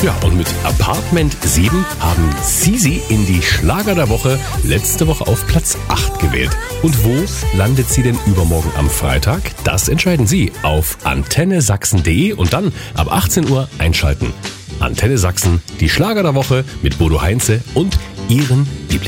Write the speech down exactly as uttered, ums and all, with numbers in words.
Ja, und mit Apartment sieben haben Sisi in die Schlager der Woche letzte Woche auf Platz acht gewählt. Und wo landet sie denn übermorgen am Freitag? Das entscheiden Sie auf antenne sachsen punkt de und dann ab achtzehn Uhr einschalten. Antenne Sachsen, die Schlager der Woche mit Bodo Heinze und Ihren Lieblings